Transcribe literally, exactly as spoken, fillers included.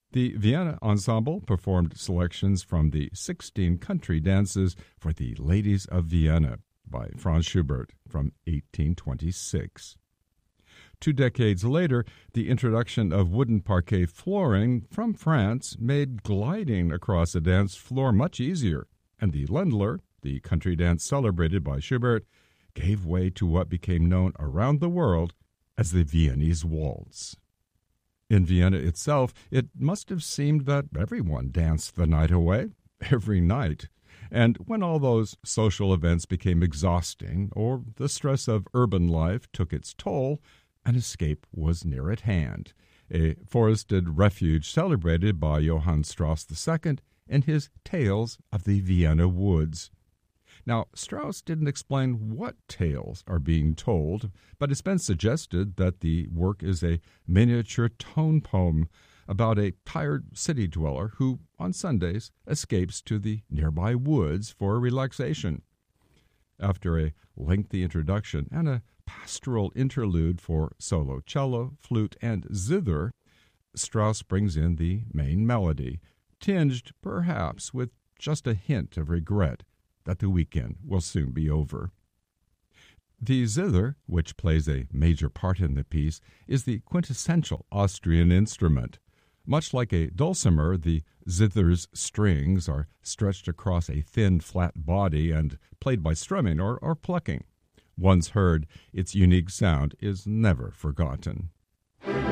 The Vienna Ensemble performed selections from the sixteen country dances for the Ladies of Vienna by Franz Schubert from eighteen twenty-six. Two decades later, the introduction of wooden parquet flooring from France made gliding across a dance floor much easier, and the Ländler, the country dance celebrated by Schubert, gave way to what became known around the world as the Viennese waltz. In Vienna itself, it must have seemed that everyone danced the night away, every night. And when all those social events became exhausting, or the stress of urban life took its toll, an escape was near at hand, a forested refuge celebrated by Johann Strauss the Second in his Tales of the Vienna Woods. Now, Strauss didn't explain what tales are being told, but it's been suggested that the work is a miniature tone poem about a tired city dweller who, on Sundays, escapes to the nearby woods for relaxation. After a lengthy introduction and a pastoral interlude for solo cello, flute, and zither, Strauss brings in the main melody, tinged perhaps with just a hint of regret that the weekend will soon be over. The zither, which plays a major part in the piece, is the quintessential Austrian instrument. Much like a dulcimer, the zither's strings are stretched across a thin, flat body and played by strumming or, or plucking. Once heard, its unique sound is never forgotten.